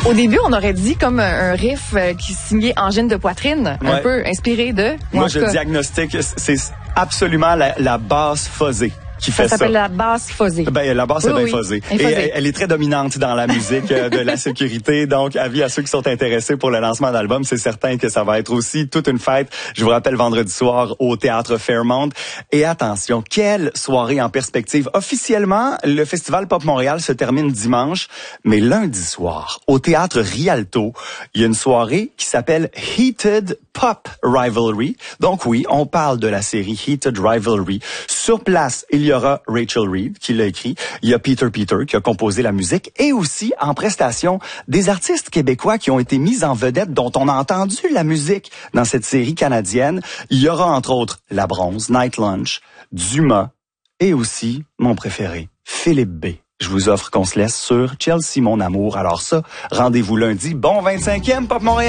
Au début, on aurait dit comme un riff qui signait Angine de poitrine, un peu inspiré de... Moi, je diagnostique, c'est absolument la basse fuzzée qui fait ça. Ça s'appelle la basse fuzzée. Ben, la basse, c'est bien fuzzée. Et elle est très dominante dans la musique de la sécurité. Donc, avis à ceux qui sont intéressés pour le lancement d'album, c'est certain que ça va être aussi toute une fête. Je vous rappelle, vendredi soir au Théâtre Fairmont. Et attention, quelle soirée en perspective. Officiellement, le Festival Pop Montréal se termine dimanche, mais lundi soir, au Théâtre Rialto, il y a une soirée qui s'appelle Heated Pop Rivalry. Donc oui, on parle de la série Heated Rivalry. Sur place, il y aura Rachel Reed qui l'a écrit. Il y a Peter qui a composé la musique et aussi en prestation des artistes québécois qui ont été mis en vedette dont on a entendu la musique dans cette série canadienne. Il y aura entre autres La Bronze, Night Lunch, Dumas et aussi mon préféré, Philippe B. Je vous offre qu'on se laisse sur Chelsea Mon Amour. Alors ça, rendez-vous lundi. Bon 25e Pop Montréal.